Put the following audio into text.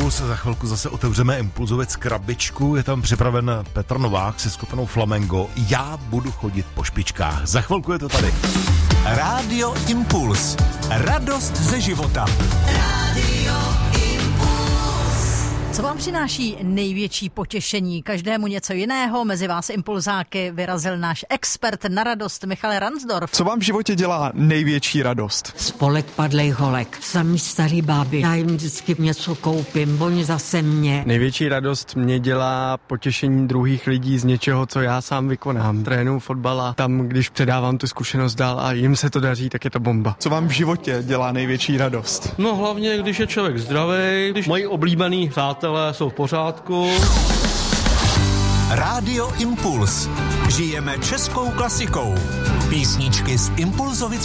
Impuls. Za chvilku zase otevřeme Impulzovec krabičku. Je tam připraven Petr Novák se skupinou Flamengo. Já budu chodit po špičkách. Za chvilku je to tady. Rádio Impuls. Radost ze života. Rádio Co vám přináší největší potěšení? Každému něco jiného. Mezi vás impulzáky vyrazil náš expert na radost Michal Ransdorf. Co vám v životě dělá největší radost? Spolek padlej holek. Samý starý báby. Já jim vždycky něco koupím, oni zase mě. Největší radost mě dělá potěšení druhých lidí z něčeho, co já sám vykonám. Trénuju fotbal a tam, když předávám tu zkušenost dál a jim se to daří, tak je to bomba. Co vám v životě dělá největší radost? No hlavně, když je člověk zdravý, když moji oblíbený přátelé jsou v pořádku. Rádio Impuls. Žijeme českou klasikou. Písničky z Impulzovic